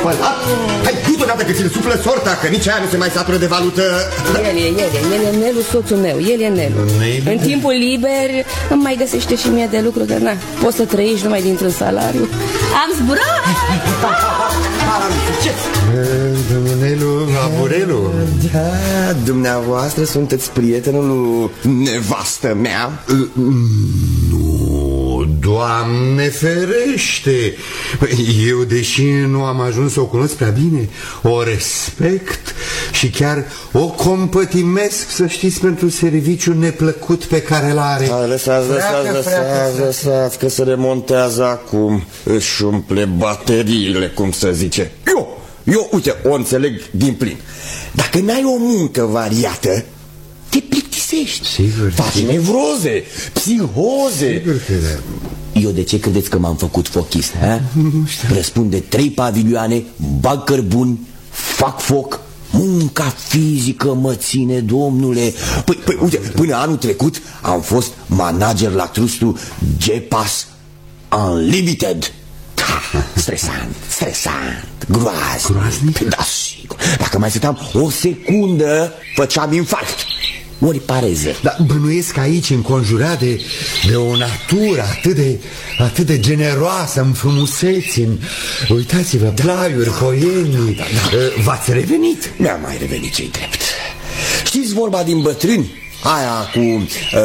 Hai, du-te odată că ți-l suflă sorta, că nici aia nu se mai satură de valută. El e Nelu, soțul meu, el e Nelu. În timpul liber îmi mai găsește și mie de lucru, că na, poți să trăiești numai dintr-un salariu. Am zburat! Domnul Nelu, Aburelu. Da, dumneavoastră sunteți prietenul nevastă mea? Doamne ferește! Eu, deși nu am ajuns să o cunosc prea bine, o respect și chiar o compătimesc, să știți, pentru serviciul neplăcut pe care l-are. Lăsați că se remontează acum. Își umple bateriile, cum să zice. Eu, uite, o înțeleg din plin. Dacă n-ai o muncă variată, te plictisești. Sigur. Faci nevroze, psihoze. Sigur că da. Eu de ce credeți că m-am făcut fochist? Nu știu. Răspund de 3 pavilioane, bag cărbuni, fac foc. Munca fizică mă ține, domnule. Păi, uite, până anul trecut am fost manager la trustul GPAS Unlimited. Stresant, groaznic. Da, sigur. Dacă mai stăteam o secundă, făceam infarct. Ori pareză. Dar bănuiesc aici, înconjurat de o natură atât de generoasă, în frumuseți, uitați-vă, plaiuri, poieni. V-ați revenit? Mi-a mai revenit, ce-i drept. Știți vorba din bătrâni? Aia cu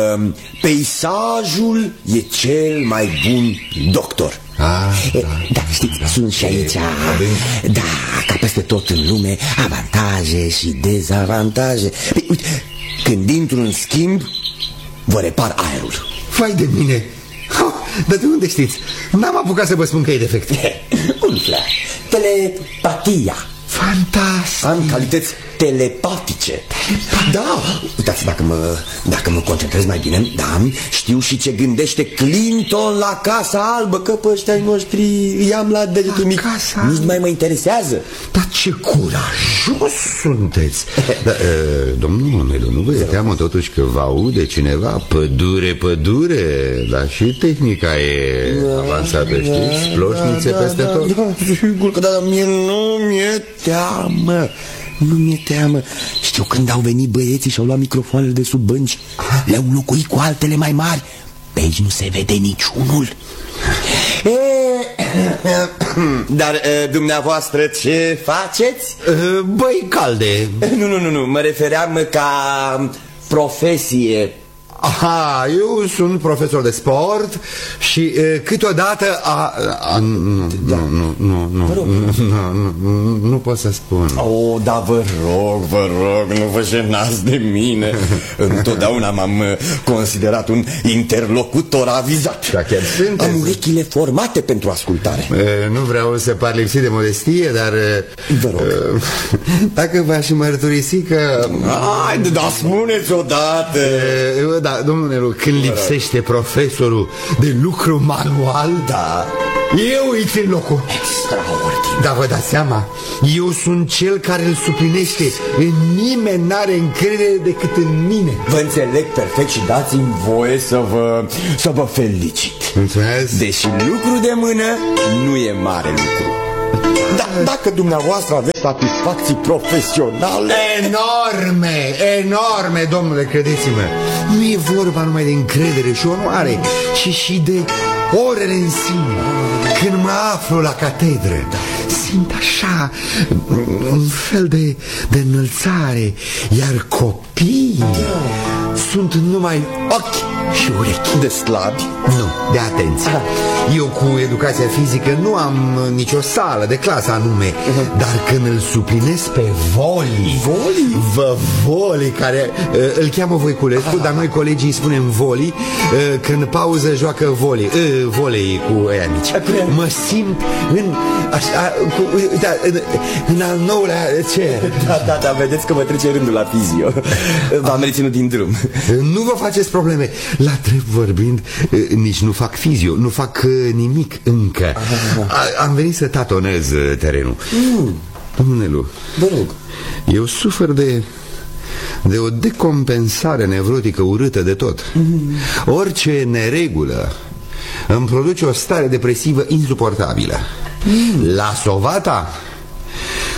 peisajul e cel mai bun doctor. Da, știți, sunt și aici. Da, ca peste tot în lume, avantaje și dezavantaje. Uite, când intru în schimb, vă repar aerul. Vai de mine! Dar de unde știți? N-am apucat să vă spun că e defect. Umflă, telepatia. Fantastic. Am calități telepatice. Da, uitați, dacă mă concentrez mai bine, da, știu și ce gândește Clinton la Casa Albă, că pe ăștia noștri i-am la degetul mic. Nici nu mai mă interesează. Dar ce curajos sunteți. Domnul Nelu, nu vă e teamă totuși că vă aude cineva? Pădure, dar și tehnica e avansată, știți? Ploșnițe peste tot. Da, sigur că da, dar mie nu mi-e teamă. Nu mi-e teamă. Știu când au venit băieții și au luat microfoanele de sub bănci, le-au înlocuit cu altele mai mari. Pe aici nu se vede niciunul. Dar dumneavoastră ce faceți? Băi calde. Nu, mă refeream ca profesie. Aha, eu sunt profesor de sport și câteodată nu pot să spun. Da, vă rog, nu vă jenați de mine. Întotdeauna m-am considerat un interlocutor avizat. Da, chiar sunteți. Am urechile formate pentru ascultare. Nu vreau să par lipsit de modestie, dar vă rog, dacă v-aș mărturisi că... Haide, da, spuneți odată. Da, domnul Nelu, când lipsește profesorul de lucru manual, da, eu îi țin locul. Extraordinar. Da, vă dați seama, eu sunt cel care îl suplinește. Nimeni n-are încredere decât în mine. Vă înțeleg perfect și dați-mi voie să vă felicit. Mulțumesc. Deși lucru de mână nu e mare lucru. Dacă dumneavoastră aveți satisfacții profesionale enorme, domnule, credeți-mă. Nu e vorba numai de încredere și onoare, ci și de orele în sine. Când mă aflu la catedră, simt așa un fel de înălțare. Iar copiii sunt numai ochi și urechi. De slabi? Nu, de atenție. Eu cu educația fizică nu am nicio sală de clasă anume, dar când îl suplinesc pe Voli, care îl cheamă Voiculescu, dar noi colegii îi spunem Voli, când pauză joacă volei cu ăia mici. Mă simt în al 9-lea cer. Da, vedeți că mă trece rândul la fizio. V-am reținut din drum. Nu vă faceți probleme. La drept vorbind, nici nu fac fizio, nu fac nimic încă. Am venit să tatonez terenul. Domnul Nelu, vă rog, eu sufer de o decompensare nevrotică urâtă de tot. Orice neregulă îmi produce o stare depresivă insuportabilă. La sovata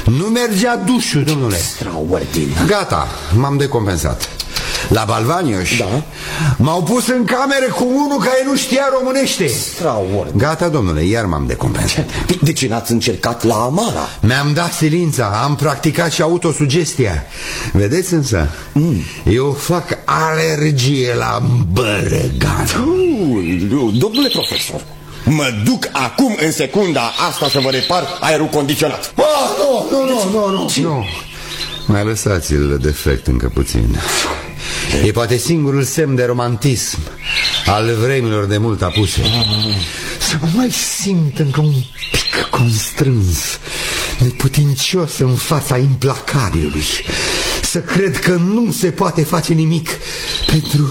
Nu mergea dușul, domnule. Extraordinar. Gata, m-am decompensat. La Balvanioș, da, m-au pus în cameră cu unul care nu știa românește. Extraordinar. Gata, domnule, iar m-am decompensat. De ce n-ați încercat la Amara? Mi-am dat silința, am practicat și autosugestia. Vedeți însă, eu fac alergie la bărăgan. Domnule profesor, mă duc acum în secunda asta să vă repar aerul condiționat. Nu. Mai lăsați-l defect încă puțin. E poate singurul semn de romantism al vremilor de mult apuse. Să mă mai simt încă un pic constrâns, neputincios în fața implacabilului. Să cred că nu se poate face nimic pentru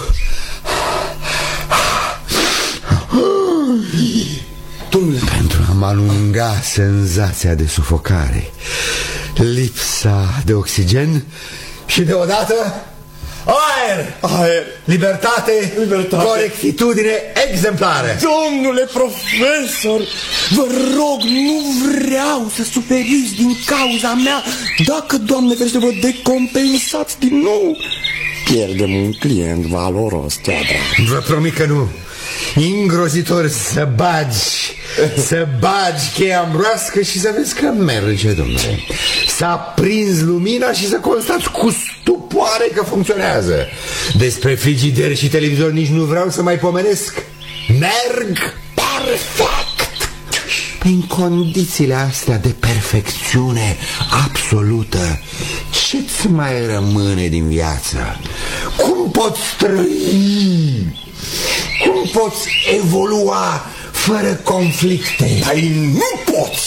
a mă alunga senzația de sufocare, lipsa de oxigen și deodată aer, libertate, corectitudine exemplară. Domnule profesor, vă rog, nu vreau să suferiți din cauza mea. Dacă, Doamne ferește, vă decompensați din nou, pierdem un client valoros, Teodra. Vă promit că nu. Îngrozitor să bagi cheia în broască și să vezi că merge, domnule. S-a prins lumina și să constați cu stupoare că funcționează. Despre frigider și televizor nici nu vreau să mai pomenesc. Merg perfect. În condițiile astea de perfecțiune absolută, ce-ți mai rămâne din viață? Cum poți trăi? Cum poți evolua fără conflicte? Dar nu poți!